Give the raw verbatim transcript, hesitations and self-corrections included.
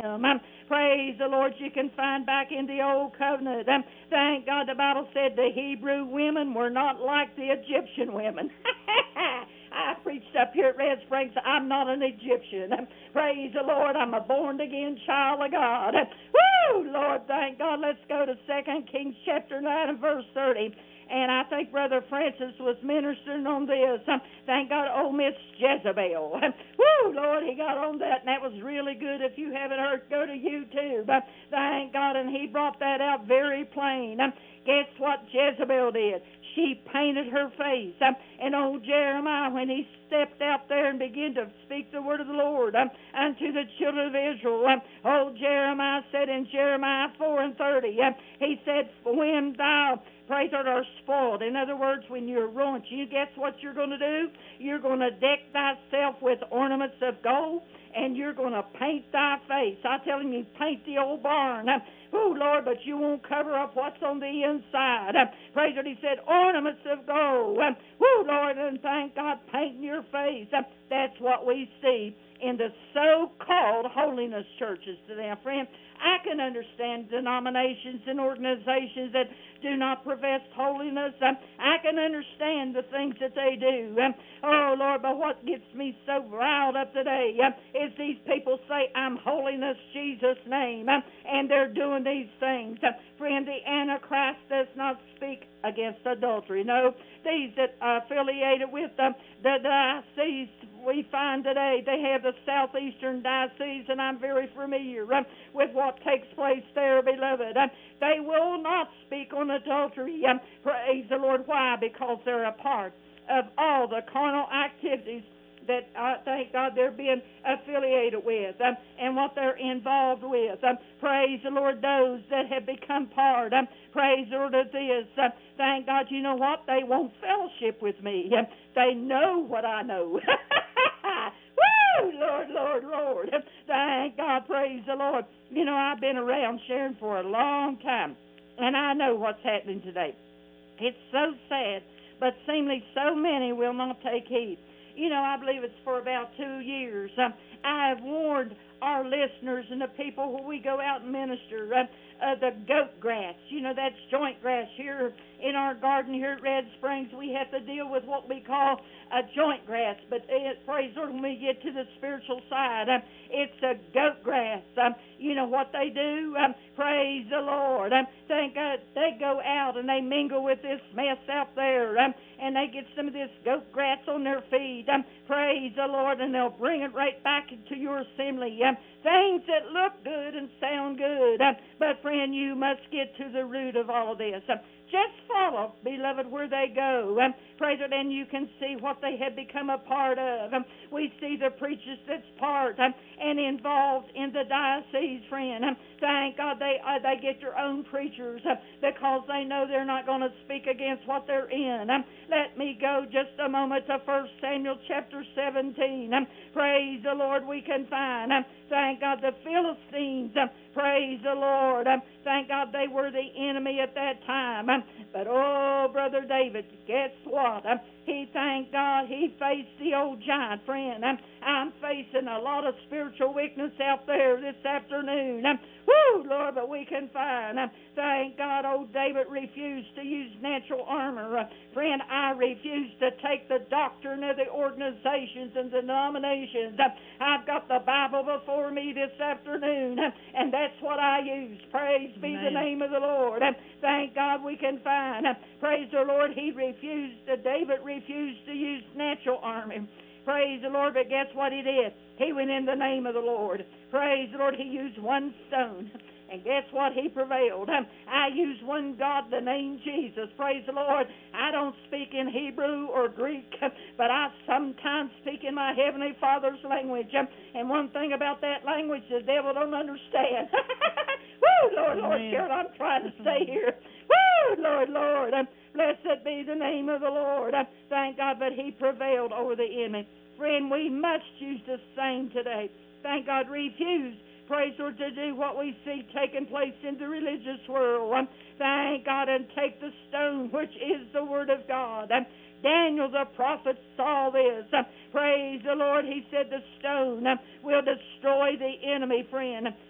him. Um, praise the Lord, you can find back in the Old Covenant. Um, thank God the Bible said the Hebrew women were not like the Egyptian women. I preached up here at Red Springs. I'm not an Egyptian. Um, praise the Lord, I'm a born-again child of God. Um, woo, Lord, thank God. Let's go to Second Kings chapter nine and verse thirty. And I think Brother Francis was ministering on this. Um, thank God, old Miss Jezebel. Um, woo, Lord, he got on that, and that was really good. If you haven't heard, go to YouTube. Um, thank God, and he brought that out very plain. Um, guess what Jezebel did? She painted her face. Um, and old Jeremiah, when he stepped out there and began to speak the word of the Lord um, unto the children of Israel, um, old Jeremiah said in Jeremiah four and thirty, um, he said, when thou praise God, are spoiled. In other words, when you're ruined, you guess what you're going to do? You're going to deck thyself with ornaments of gold, and you're going to paint thy face. I tell him, you paint the old barn. Um, oh, Lord, but you won't cover up what's on the inside. Um, praise God, he said, ornaments of gold. Um, oh, Lord, and thank God, painting your face. Um, that's what we see in the so-called holiness churches today, friend. I can understand denominations and organizations that do not profess holiness. Um, I can understand the things that they do. Um, oh, Lord, but what gets me so riled up today um, is these people say, I'm holiness, Jesus' name, um, and they're doing these things. Um, friend, the Antichrist does not speak against adultery. No, these that are affiliated with um, the diocese we find today, they have the Southeastern Diocese, and I'm very familiar um, with what takes place there, beloved. Um, they will not speak on adultery. Um, praise the Lord. Why? Because they're a part of all the carnal activities that I thank God they're being affiliated with um, and what they're involved with. Um, praise the Lord, those that have become part. Um, praise the Lord of this. Um, thank God, you know what? They won't fellowship with me. Um, they know what I know. Woo! Lord, Lord, Lord. Um, thank God, praise the Lord. You know, I've been around sharing for a long time, and I know what's happening today. It's so sad, but seemingly so many will not take heed. You know, I believe it's for about two years. Um, I have warned our listeners and the people when we go out and minister, uh, uh, the goat grass. You know, that's joint grass. Here in our garden here at Red Springs, we have to deal with what we call a joint grass. But it, praise the Lord, when we get to the spiritual side, um, it's a goat grass. Um, you know what they do? Um, praise the Lord. Um, thank God they go out and they mingle with this mess out there. Um, and they get some of this goat grass on their feet. Um, praise the Lord, and they'll bring it right back into your assembly. Um, things that look good and sound good. Um, but, friend, you must get to the root of all of this. Um, just follow, beloved, where they go. Um, praise it, and you can see what they have become a part of. Um, we see the preachers that's part um, and involved in the diocese, friend. Um, thank God they uh, they get their own preachers uh, because they know they're not going to speak against what they're in. Um, let me go just a moment to First Samuel chapter seventeen. Um, praise the Lord, we can find. Um, thank God the Philistines. Um, praise the Lord. Um, thank God they were the enemy at that time. Um, but, oh, Brother David, guess what? Um, he, thank God, he faced the old giant, friend. Um, I'm facing a lot of spiritual weakness out there this afternoon. Um, whoo, Lord, but we can find. Um, thank God, old David refused to use natural armor. Uh, friend, I refuse to take the doctrine of the organizations and denominations. Uh, I've got the Bible before me this afternoon, uh, and that's what I use. Praise be Amen. the name of the Lord. Uh, thank God we can find. Uh, praise the Lord, he refused, uh, David refused to use natural armor. Praise the Lord, but guess what he did? He went in the name of the Lord. Praise the Lord, he used one stone. And guess what? He prevailed. Um, I use one God, the name Jesus. Praise the Lord. I don't speak in Hebrew or Greek, but I sometimes speak in my Heavenly Father's language. Um, and one thing about that language, the devil don't understand. Woo, Lord, Lord, Lord, I'm trying to stay here. Woo, Lord, Lord. Um, blessed be the name of the Lord. Um, thank God that he prevailed over the enemy. Friend, we must use the same today. Thank God, refuse, praise Lord, to do what we see taking place in the religious world. Um, thank God, and take the stone, which is the Word of God. Um, Daniel the prophet saw this. Um, praise the Lord, he said the stone um, will destroy the enemy, friend.